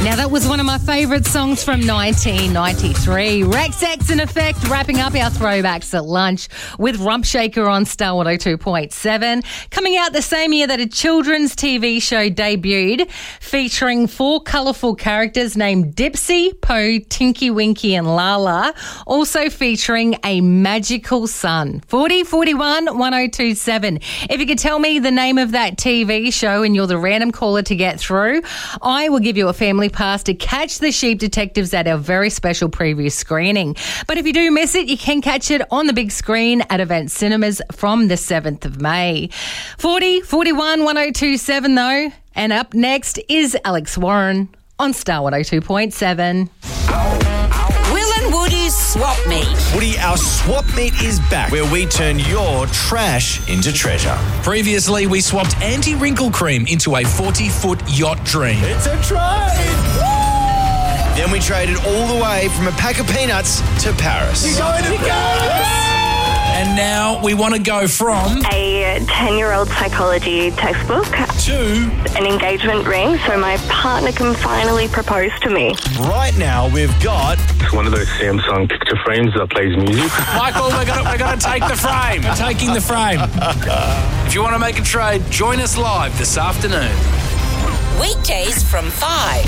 Now, that was one of my favourite songs from 1993. Rex X in Effect, wrapping up our throwbacks at lunch with Rump Shaker on Star 102.7. Coming out the same year that a children's TV show debuted, featuring 4 colourful characters named Dipsy, Poe, Tinky Winky and Lala, also featuring a magical sun. 4041 1027. If you could tell me the name of that TV show and you're the random caller to get through, I will give you a family pass to catch the Sheep Detectives at our very special preview screening. But if you do miss it, you can catch it on the big screen at Event Cinemas from the 7th of May. 4041 1027 though. And up next is Alex Warren on Star 102.7. Will and Woody's Swap Meet. Woody, our Swap Meet is back, where we turn your trash into treasure. Previously, we swapped anti-wrinkle cream into a 40-foot yacht dream. It's a trade! Then we traded all the way from a pack of peanuts to Paris. You're going to Paris! And now we want to go from a 10-year-old psychology textbook to an engagement ring so my partner can finally propose to me. Right now, we've got one of those Samsung picture frames that plays music. Michael, we're going to take the frame. We're taking the frame. If you want to make a trade, join us live this afternoon. Weekdays from 5.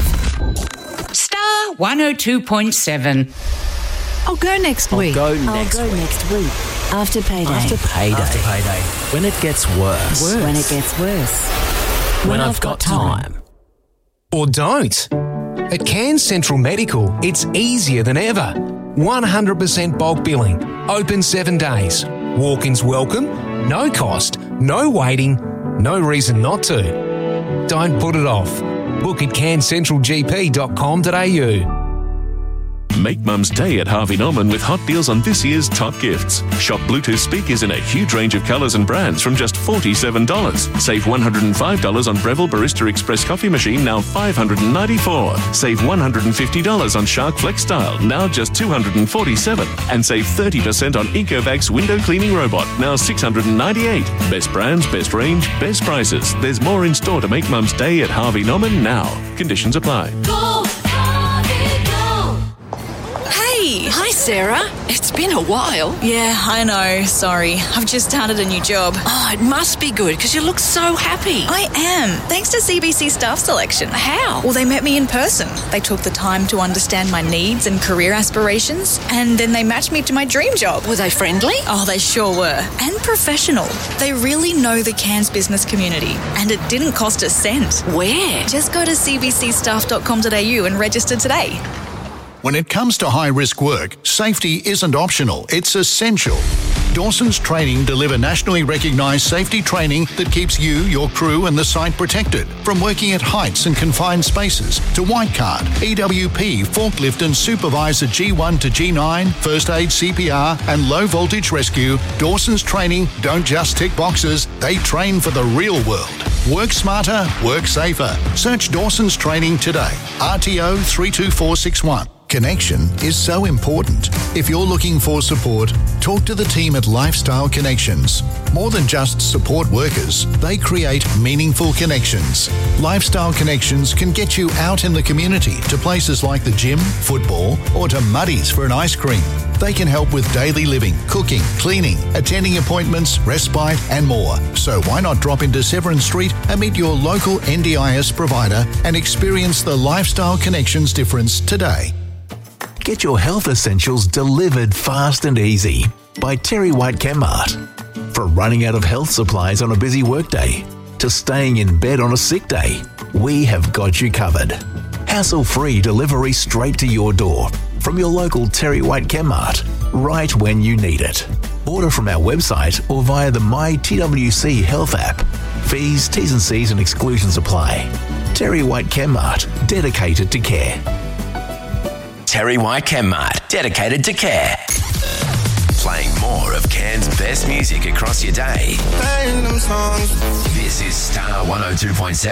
Star 102.7. I'll go next week. I'll go next week. After payday. After payday. When it gets worse. When it gets worse. When I've got time. Or don't. At Cairns Central Medical, it's easier than ever. 100% bulk billing. Open 7 days. Walk-ins welcome. No cost. No waiting. No reason not to. Don't put it off. Book at cairnscentralgp.com.au. Make Mum's Day at Harvey Norman with hot deals on this year's top gifts. Shop Bluetooth speakers in a huge range of colours and brands from just $47. Save $105 on Breville Barista Express coffee machine, now $594. Save $150 on Shark Flex Style, now just $247. And save 30% on Ecovacs window cleaning robot, now $698. Best brands, best range, best prices. There's more in store to make Mum's Day at Harvey Norman now. Conditions apply. Hi, Sarah. It's been a while. Yeah, I know. Sorry. I've just started a new job. Oh, it must be good because you look so happy. I am, thanks to CBC Staff Selection. How? Well, they met me in person. They took the time to understand my needs and career aspirations, and then they matched me to my dream job. Were they friendly? Oh, they sure were. And professional. They really know the Cairns business community, and it didn't cost a cent. Where? Just go to cbcstaff.com.au and register today. When it comes to high-risk work, safety isn't optional, it's essential. Dawson's Training deliver nationally recognised safety training that keeps you, your crew and the site protected. From working at heights and confined spaces to white card, EWP, forklift and supervisor G1 to G9, first aid, CPR and low voltage rescue, Dawson's Training don't just tick boxes, they train for the real world. Work smarter, work safer. Search Dawson's Training today. RTO 32461. Connection is so important. If you're looking for support, talk to the team at Lifestyle Connections. More than just support workers, they create meaningful connections. Lifestyle Connections can get you out in the community to places like the gym, football, or to Muddy's for an ice cream. They can help with daily living, cooking, cleaning, attending appointments, respite, and more. So why not drop into Severn Street and meet your local NDIS provider and experience the Lifestyle Connections difference today. Get your health essentials delivered fast and easy by Terry White Chemmart. From running out of health supplies on a busy workday to staying in bed on a sick day, we have got you covered. Hassle-free delivery straight to your door from your local Terry White Chemmart, right when you need it. Order from our website or via the My TWC Health app. Fees, T's and C's and exclusions apply. Terry White Chemmart, dedicated to care. Terry White Chemmart, dedicated to care. Playing more of Cairns' best music across your day. This is Star 102.7.